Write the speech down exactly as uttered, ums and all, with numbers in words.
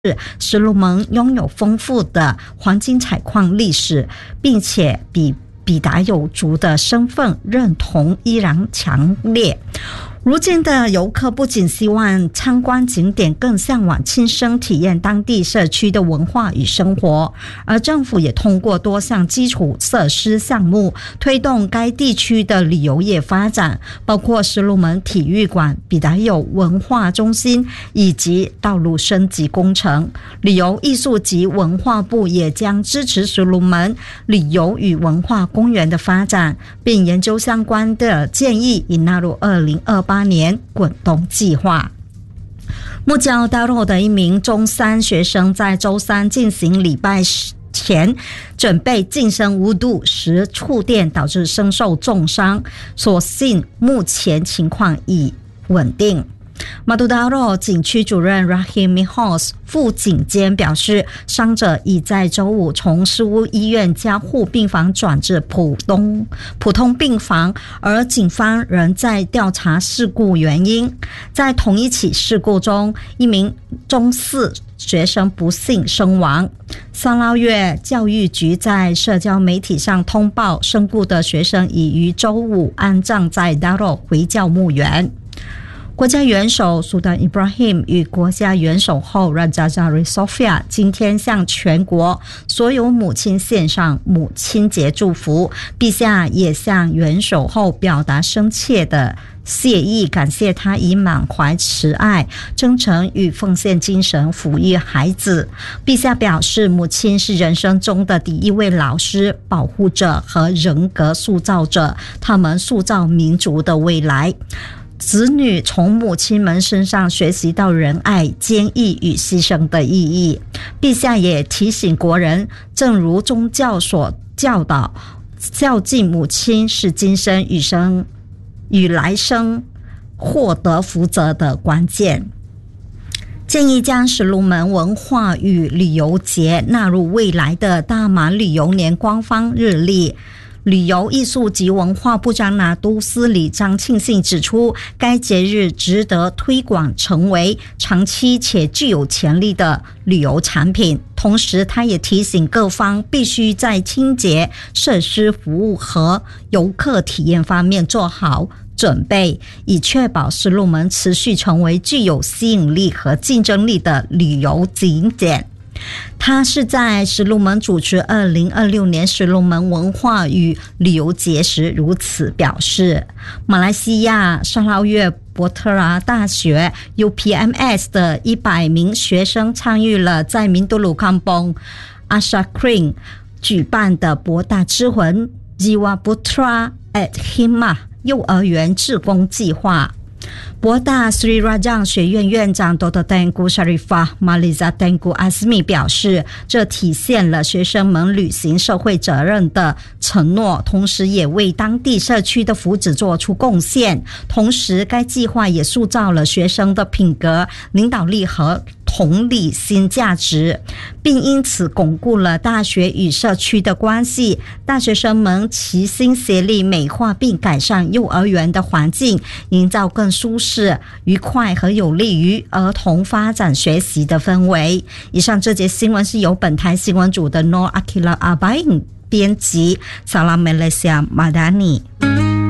石鲁门拥有丰富的黄金采矿历史，并且比比达有族的身份认同依然强烈。如今的游客不仅希望参观景点，更向往亲身体验当地社区的文化与生活，而政府也通过多项基础设施项目推动该地区的旅游业发展，包括石鲁门体育馆、比达有文化中心以及道路升级工程。旅游艺术及文化部也将支持石鲁门旅游与文化公园的发展，并研究相关的建议，以纳入二零二八年滚动计划。木交大陆的一名中三学生在周三进行礼拜前准备晋升五度时触电，导致身受重伤，所幸目前情况已稳定。马杜达罗景区主任 Rahim Mihos 副警监表示，伤者已在周五从市屋医院加护病房转至普通普通病房，而警方仍在调查事故原因。在同一起事故中，一名中四学生不幸身亡。桑捞月教育局在社交媒体上通报，身故的学生已于周五安葬在达罗回教墓园。国家元首苏丹伊布拉欣与国家元首后 Raja Zahra Sofia 今天向全国所有母亲献上母亲节祝福，陛下也向元首后表达深切的谢意，感谢他以满怀慈爱、真诚与奉献精神抚育孩子。陛下表示，母亲是人生中的第一位老师、保护者和人格塑造者，他们塑造民族的未来。子女从母亲们身上学习到仁爱、坚毅与牺牲的意义。陛下也提醒国人，正如宗教所教导，孝敬母亲是今生与生与来生获得福泽的关键。建议将石鲁门文化与旅游节纳入未来的大马旅游年官方日历。旅游艺术及文化部长拿督斯里张庆信指出，该节日值得推广成为长期且具有潜力的旅游产品。同时他也提醒各方必须在清洁、设施服务和游客体验方面做好准备，以确保石鲁门持续成为具有吸引力和竞争力的旅游景点。他是在石鲁门主持二零二六年石鲁门文化与旅游节时如此表示。马来西亚沙捞越伯特拉大学 U P M S 的一百名学生参与了在明都鲁康邦 Asha Kring 举办的博大之魂 Jiwa Putra at Hima 幼儿园志工计划。博大 Sri Rajang 学院院长 Doctor Tengku Sharifah Maliza Tengku Azmi 表示，这体现了学生们履行社会责任的承诺，同时也为当地社区的福祉做出贡献。同时该计划也塑造了学生的品格、领导力和同理心价值，并因此巩固了大学与社区的关系。大学生们齐心协力美化并改善幼儿园的环境，营造更舒适、愉快和有利于儿童发展学习的氛围。以上这节新闻是由本台新闻组的 Noor Akila Abain 编辑， Salam Malaysia Madani。